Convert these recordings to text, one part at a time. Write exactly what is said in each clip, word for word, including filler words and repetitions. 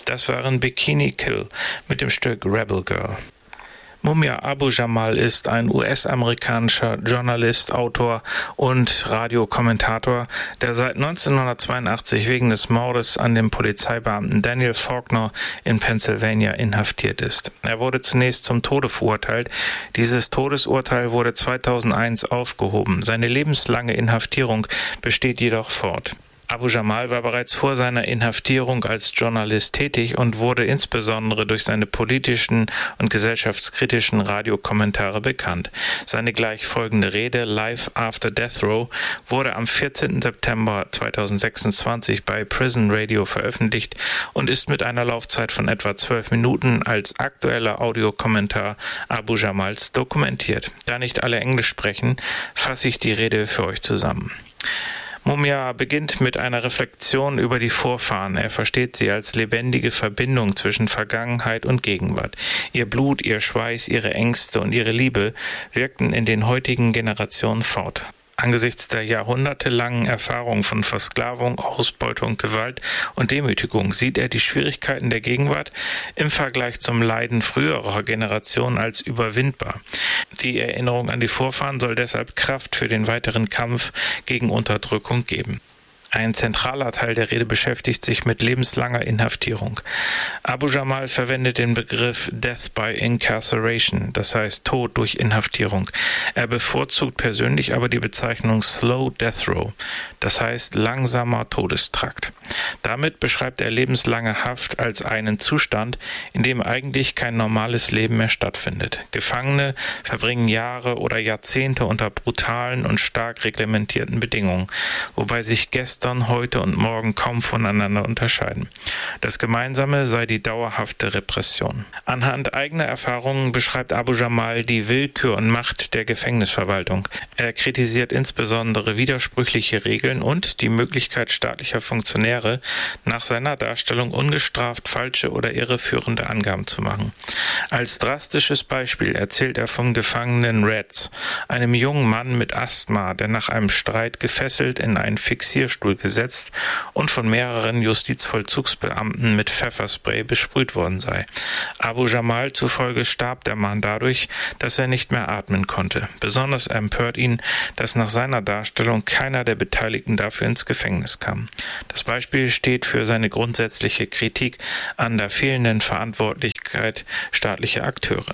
Das waren Bikini Kill mit dem Stück Rebel Girl. Mumia Abu-Jamal ist ein U S-amerikanischer Journalist, Autor und Radiokommentator, der seit neunzehnhundertzweiundachtzig wegen des Mordes an dem Polizeibeamten Daniel Faulkner in Pennsylvania inhaftiert ist. Er wurde zunächst zum Tode verurteilt. Dieses Todesurteil wurde zweitausendeins aufgehoben. Seine lebenslange Inhaftierung besteht jedoch fort. Abu-Jamal war bereits vor seiner Inhaftierung als Journalist tätig und wurde insbesondere durch seine politischen und gesellschaftskritischen Radiokommentare bekannt. Seine gleich folgende Rede Life After Death Row wurde am vierzehnten September zweitausendsechsundzwanzig bei Prison Radio veröffentlicht und ist mit einer Laufzeit von etwa zwölf Minuten als aktueller Audiokommentar Abu-Jamals dokumentiert. Da nicht alle Englisch sprechen, fasse ich die Rede für euch zusammen. Mumia beginnt mit einer Reflexion über die Vorfahren. Er versteht sie als lebendige Verbindung zwischen Vergangenheit und Gegenwart. Ihr Blut, ihr Schweiß, ihre Ängste und ihre Liebe wirkten in den heutigen Generationen fort. Angesichts der jahrhundertelangen Erfahrung von Versklavung, Ausbeutung, Gewalt und Demütigung sieht er die Schwierigkeiten der Gegenwart im Vergleich zum Leiden früherer Generationen als überwindbar. Die Erinnerung an die Vorfahren soll deshalb Kraft für den weiteren Kampf gegen Unterdrückung geben. Ein zentraler Teil der Rede beschäftigt sich mit lebenslanger Inhaftierung. Abu-Jamal verwendet den Begriff Death by Incarceration, das heißt Tod durch Inhaftierung. Er bevorzugt persönlich aber die Bezeichnung Slow Death Row, das heißt langsamer Todestrakt. Damit beschreibt er lebenslange Haft als einen Zustand, in dem eigentlich kein normales Leben mehr stattfindet. Gefangene verbringen Jahre oder Jahrzehnte unter brutalen und stark reglementierten Bedingungen, wobei sich Gäste heute und morgen kaum voneinander unterscheiden. Das Gemeinsame sei die dauerhafte Repression. Anhand eigener Erfahrungen beschreibt Abu-Jamal die Willkür und Macht der Gefängnisverwaltung. Er kritisiert insbesondere widersprüchliche Regeln und die Möglichkeit staatlicher Funktionäre, nach seiner Darstellung ungestraft falsche oder irreführende Angaben zu machen. Als drastisches Beispiel erzählt er vom Gefangenen Reds, einem jungen Mann mit Asthma, der nach einem Streit gefesselt in einen Fixierstuhl gesetzt und von mehreren Justizvollzugsbeamten mit Pfefferspray besprüht worden sei. Abu-Jamal zufolge starb der Mann dadurch, dass er nicht mehr atmen konnte. Besonders empört ihn, dass nach seiner Darstellung keiner der Beteiligten dafür ins Gefängnis kam. Das Beispiel steht für seine grundsätzliche Kritik an der fehlenden Verantwortlichkeit staatlicher Akteure.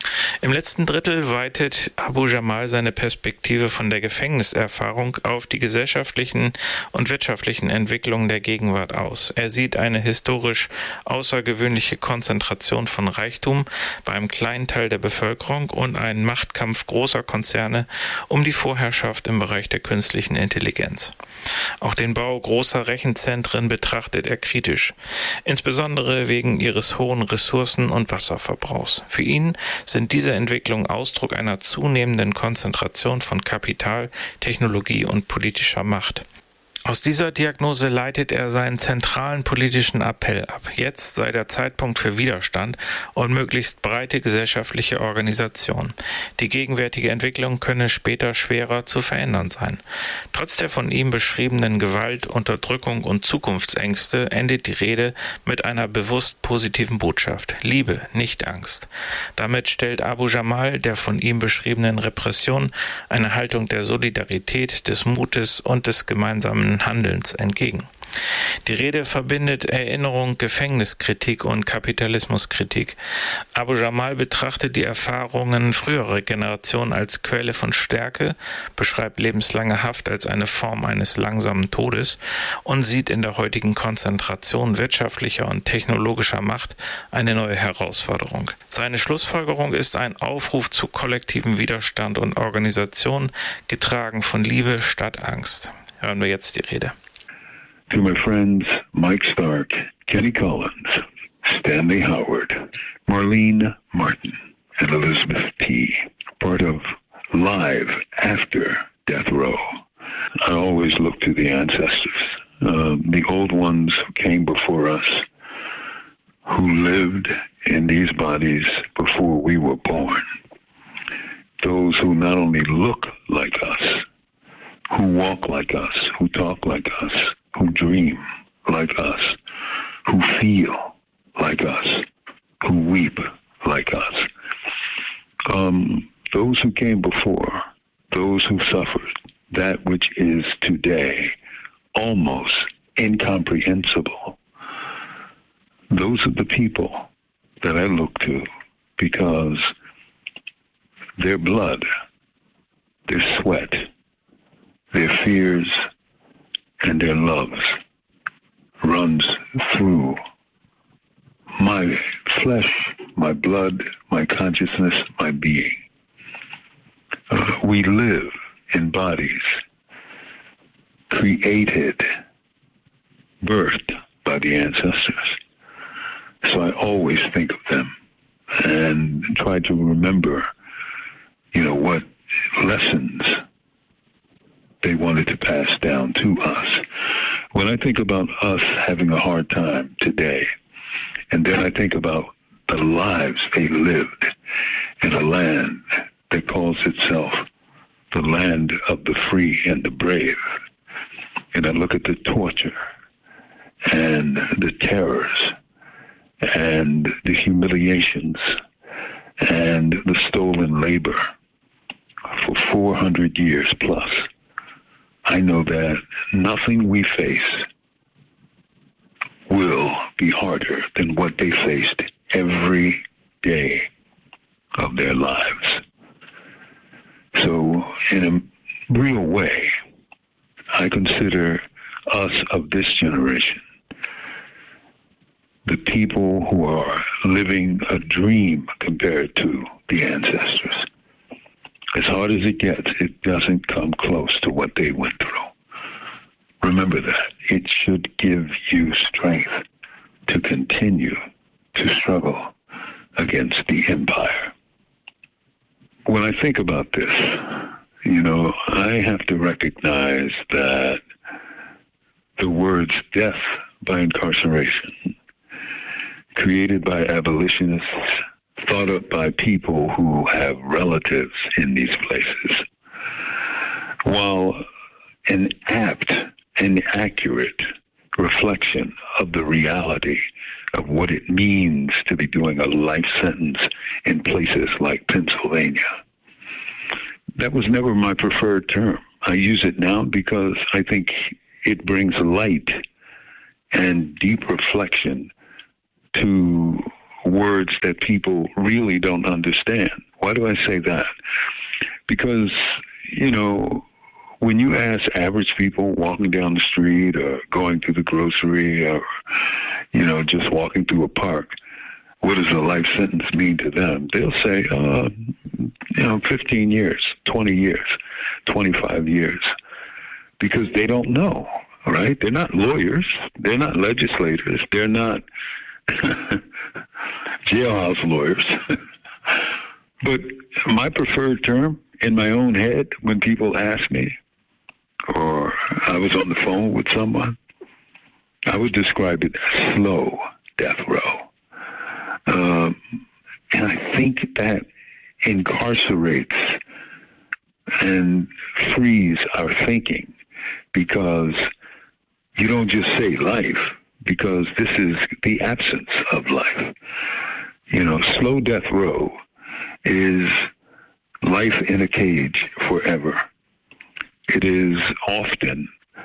Im letzten Drittel weitet Abu-Jamal seine Perspektive von der Gefängniserfahrung auf die gesellschaftlichen und wirtschaftlichen Entwicklungen der Gegenwart aus. Er sieht eine historisch außergewöhnliche Konzentration von Reichtum bei einem kleinen Teil der Bevölkerung und einen Machtkampf großer Konzerne um die Vorherrschaft im Bereich der künstlichen Intelligenz. Auch den Bau großer Rechenzentren betrachtet er kritisch, insbesondere wegen ihres hohen Ressourcen- und Wasserverbrauchs. Für ihn sind diese Entwicklungen Ausdruck einer zunehmenden Konzentration von Kapital, Technologie und politischer Macht. Aus dieser Diagnose leitet er seinen zentralen politischen Appell ab. Jetzt sei der Zeitpunkt für Widerstand und möglichst breite gesellschaftliche Organisation. Die gegenwärtige Entwicklung könne später schwerer zu verändern sein. Trotz der von ihm beschriebenen Gewalt, Unterdrückung und Zukunftsängste endet die Rede mit einer bewusst positiven Botschaft. Liebe, nicht Angst. Damit stellt Abu-Jamal der von ihm beschriebenen Repression eine Haltung der Solidarität, des Mutes und des gemeinsamen Handelns entgegen. Die Rede verbindet Erinnerung, Gefängniskritik und Kapitalismuskritik. Abu-Jamal betrachtet die Erfahrungen früherer Generationen als Quelle von Stärke, beschreibt lebenslange Haft als eine Form eines langsamen Todes und sieht in der heutigen Konzentration wirtschaftlicher und technologischer Macht eine neue Herausforderung. Seine Schlussfolgerung ist ein Aufruf zu kollektivem Widerstand und Organisation, getragen von Liebe statt Angst. Hören wir jetzt die Rede. To my friends Mike Stark, Kenny Collins, Stanley Howard, Marlene Martin, and Elizabeth T., part of Live After Death Row. I always look to the ancestors, uh, the old ones who came before us, who lived in these bodies before we were born. Those who not only look like us, who walk like us, who talk like us, who dream like us, who feel like us, who weep like us. Um, those who came before, those who suffered that which is today almost incomprehensible. Those are the people that I look to because their blood, their sweat, their fears, and their loves runs through my flesh, my blood, my consciousness, my being. Uh, we live in bodies created, birthed by the ancestors. So I always think of them and try to remember, you know, what lessons they wanted to pass down to us. When I think about us having a hard time today, and then I think about the lives they lived in a land that calls itself the land of the free and the brave, and I look at the torture and the terrors and the humiliations and the stolen labor for four hundred years plus, I know that nothing we face will be harder than what they faced every day of their lives. So in a real way, I consider us of this generation the people who are living a dream compared to the ancestors. As hard as it gets, it doesn't come close to what they went through. Remember that. It should give you strength to continue to struggle against the empire. When I think about this, you know, I have to recognize that the words death by incarceration, created by abolitionists, thought up by people who have relatives in these places, while an apt and accurate reflection of the reality of what it means to be doing a life sentence in places like Pennsylvania. That was never my preferred term. I use it now because I think it brings light and deep reflection to words that people really don't understand. Why do I say that? Because, you know, when you ask average people walking down the street or going to the grocery or, you know, just walking through a park, what does a life sentence mean to them? They'll say, uh, you know, fifteen years, twenty years, twenty-five years, because they don't know, right? They're not lawyers. They're not legislators. They're not jailhouse lawyers. But my preferred term in my own head, when people ask me, or I was on the phone with someone, I would describe it as slow death row. Um, and I think that incarcerates and frees our thinking, because you don't just say life, because this is the absence of life. You know, slow death row is life in a cage forever. It is often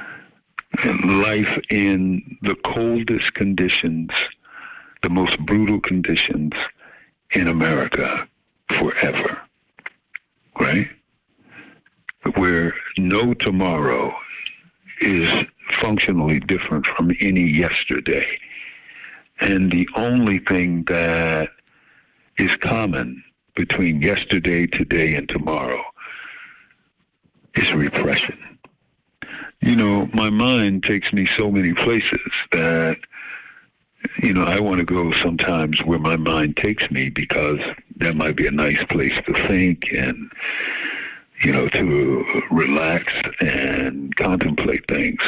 life in the coldest conditions, the most brutal conditions in America forever, right? Where no tomorrow is functionally different from any yesterday. And the only thing that is common between yesterday, today, and tomorrow is repression. You know, my mind takes me so many places that, you know, I want to go sometimes where my mind takes me, because that might be a nice place to think and, you know, to relax and contemplate things.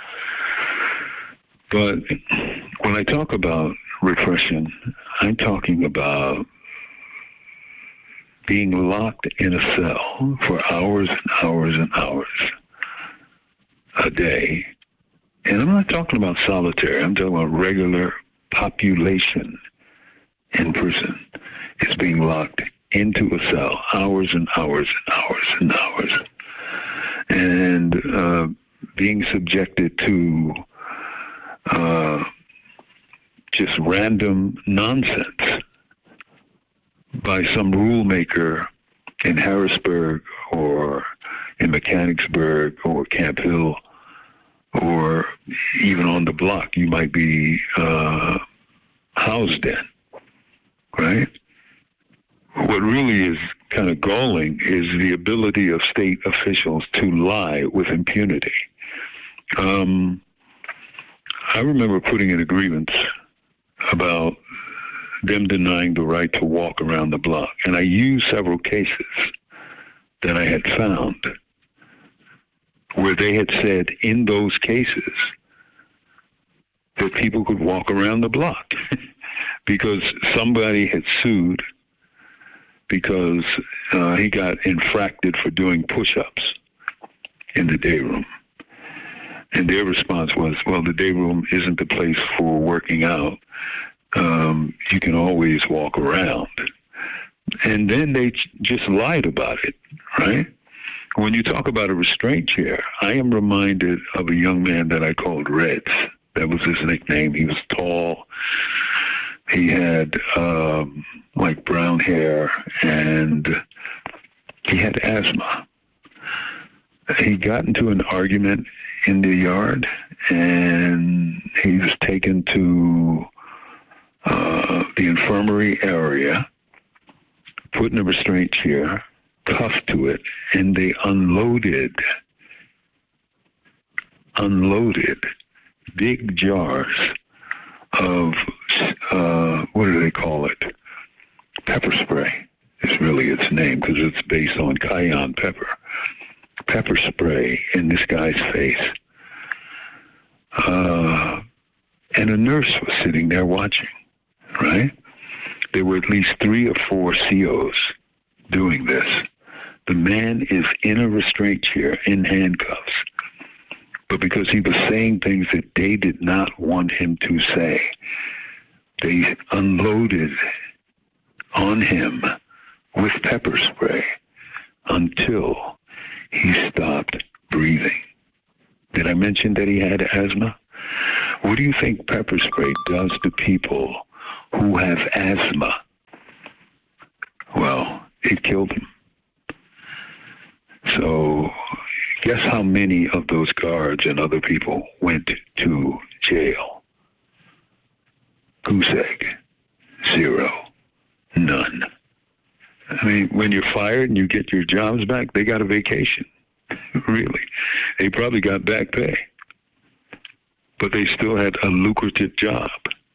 But when I talk about repression, I'm talking about being locked in a cell for hours and hours and hours a day. And I'm not talking about solitary. I'm talking about regular population in prison is being locked into a cell hours and hours and hours and hours, and uh, being subjected to uh, just random nonsense by some rule maker in Harrisburg or in Mechanicsburg or Camp Hill, or even on the block you might be uh, housed in, right? What really is kind of galling is the ability of state officials to lie with impunity. Um, I remember putting in a grievance about them denying the right to walk around the block, and I used several cases that I had found where they had said in those cases that people could walk around the block because somebody had sued because uh, he got infracted for doing push-ups in the day room. And their response was, well, the day room isn't the place for working out. Um, you can always walk around. And then they j- just lied about it, right? When you talk about a restraint chair, I am reminded of a young man that I called Reds. That was his nickname. He was tall. He had um, like brown hair, and he had asthma. He got into an argument in the yard, and he was taken to uh, the infirmary area, put in a restraint chair, cuffed to it, and they unloaded, unloaded big jars of, uh, what do they call it? Pepper spray is really its name because it's based on cayenne pepper. Pepper spray in this guy's face. Uh, and a nurse was sitting there watching, right? There were at least three or four C Os doing this. The man is in a restraint chair in handcuffs. But because he was saying things that they did not want him to say, they unloaded on him with pepper spray until he stopped breathing. Did I mention that he had asthma? What do you think pepper spray does to people who have asthma? Well, it killed him. So guess how many of those guards and other people went to jail? Goose egg. Zero. None. I mean, when you're fired and you get your jobs back, they got a vacation. Really. They probably got back pay. But they still had a lucrative job.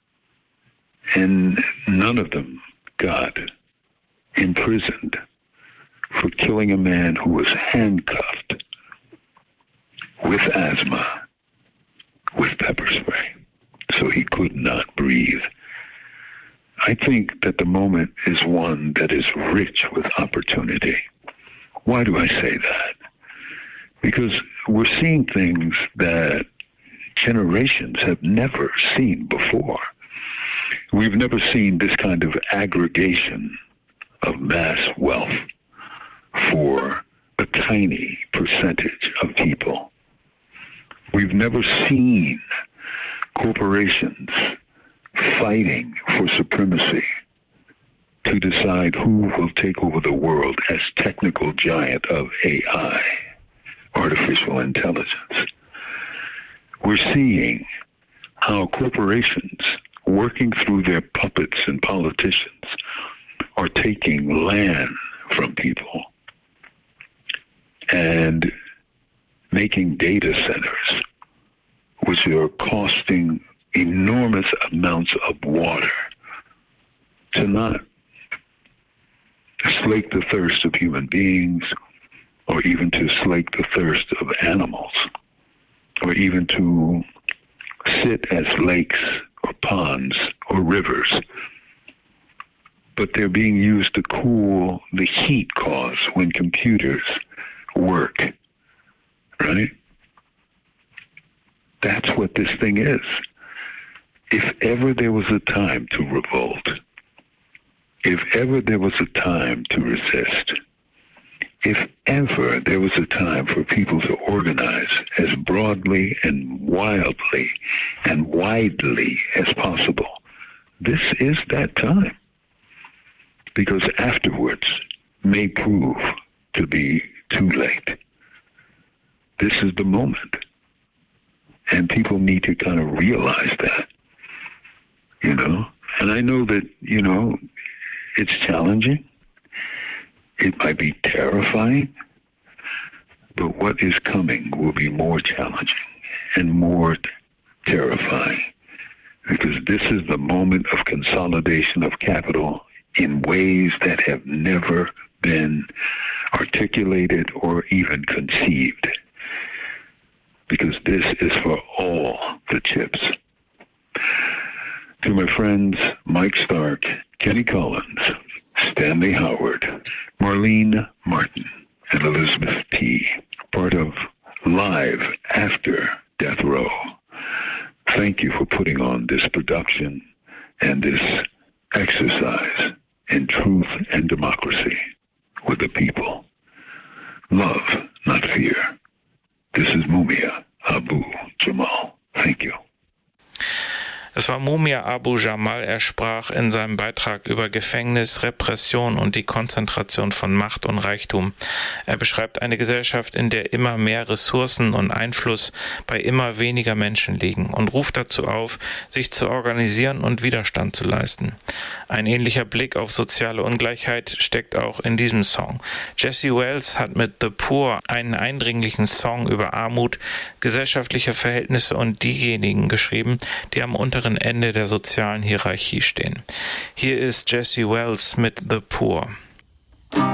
And none of them got imprisoned for killing a man who was handcuffed with asthma, with pepper spray, so he could not breathe. I think that the moment is one that is rich with opportunity. Why do I say that? Because we're seeing things that generations have never seen before. We've never seen this kind of aggregation of mass wealth for a tiny percentage of people. We've never seen corporations fighting for supremacy to decide who will take over the world as technical giant of A I, artificial intelligence. We're seeing how corporations working through their puppets and politicians are taking land from people and making data centers, which are costing enormous amounts of water to not slake the thirst of human beings, or even to slake the thirst of animals, or even to sit as lakes or ponds or rivers. But they're being used to cool the heat caused when computers work, right? That's what this thing is. if ever there was a time to revolt, if ever there was a time to resist, if ever there was a time for people to organize as broadly and wildly and widely as possible, this is that time. Because afterwards may prove to be too late. This is the moment. And people need to kind of realize that, you know. And I know that, you know, it's challenging. It might be terrifying. But what is coming will be more challenging and more terrifying. Because this is the moment of consolidation of capital in ways that have never been articulated or even conceived. Because this is for all the chips. To my friends Mike Stark, Kenny Collins, Stanley Howard, Marlene Martin, and Elizabeth P., part of Live After Death Row, thank you for putting on this production and this exercise in truth and democracy with the people. Love, not fear. This is Mumia Abu Jamal. Thank you. Es war Mumia Abu Jamal. Er sprach in seinem Beitrag über Gefängnis, Repression und die Konzentration von Macht und Reichtum. Er beschreibt eine Gesellschaft, in der immer mehr Ressourcen und Einfluss bei immer weniger Menschen liegen und ruft dazu auf, sich zu organisieren und Widerstand zu leisten. Ein ähnlicher Blick auf soziale Ungleichheit steckt auch in diesem Song. Jesse Wells hat mit The Poor einen eindringlichen Song über Armut, gesellschaftliche Verhältnisse und diejenigen geschrieben, die am unteren Ende der sozialen Hierarchie stehen. Hier ist Jesse Wells mit The Poor.